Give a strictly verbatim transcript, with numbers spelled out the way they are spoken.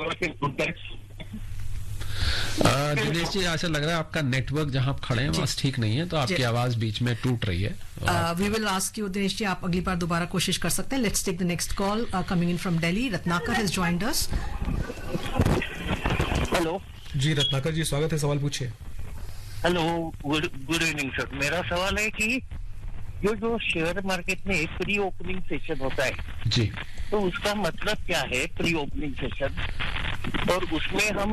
दिनेश जी, ऐसा लग रहा है आपका नेटवर्क जहां आप खड़े हैं वहां ठीक नहीं है, तो आपकी आवाज बीच में टूट रही है. We will ask you Dinesh ji, आप अगली बार दोबारा कोशिश कर सकते हैं. Let's take the next call coming in from Delhi. Ratnakar has joined us. Hello जी रत्नाकर जी, स्वागत है, सवाल पूछिए. Hello, good good evening sir. मेरा सवाल है कि जो जो शेयर मार्केट में प्री ओपनिंग सेशन होता है जी, तो उसका मतलब क्या है प्री ओपनिंग सेशन, और उसमें हम